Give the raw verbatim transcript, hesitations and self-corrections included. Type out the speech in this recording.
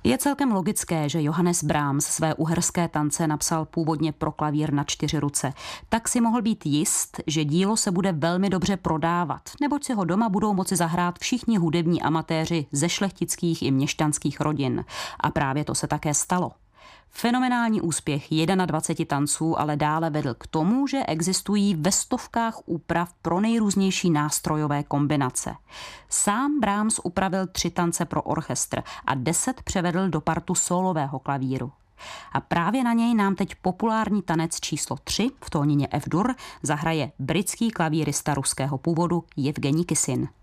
Je celkem logické, že Johannes Brahms své uherské tance napsal původně pro klavír na čtyři ruce. Tak si mohl být jist, že dílo se bude velmi dobře prodávat, neboť si ho doma budou moci zahrát všichni hudební amatéři ze šlechtických i měšťanských rodin. A právě to se také stalo. Fenomenální úspěch dvacet jedna tanců ale dále vedl k tomu, že existují ve stovkách úprav pro nejrůznější nástrojové kombinace. Sám Brahms upravil tři tance pro orchestr a deset převedl do partu sólového klavíru. A právě na něj nám teď populární tanec číslo tři v tónině F-dur zahraje britský klavírista ruského původu Jevgenij Kisin.